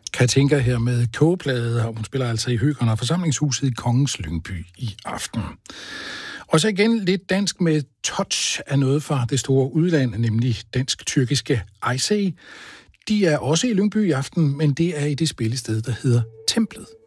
Katinka her med kogeplade, og hun spiller altså i Høgerne og forsamlingshuset i Kongens Lyngby i aften. Og så igen lidt dansk med touch af noget fra det store udland, nemlig dansk-tyrkiske Aysel. De er også i Lyngby i aften, men det er i det spillested, der hedder Templet.